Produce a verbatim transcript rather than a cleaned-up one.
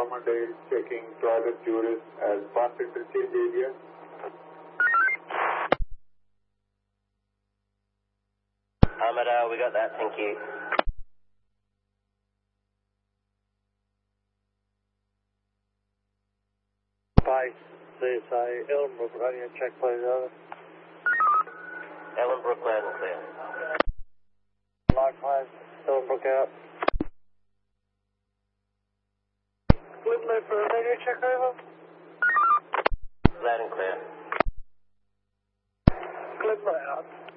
Armadale checking toilet tourists as part interchange area. Armadale, we got that, thank you. Base, C S A, Ellenbrook, radio check please, over. Ellenbrook, loud and clear. Likewise, Ellenbrook out. Glenlow for a radio check over. Loud and clear. Glenlow out.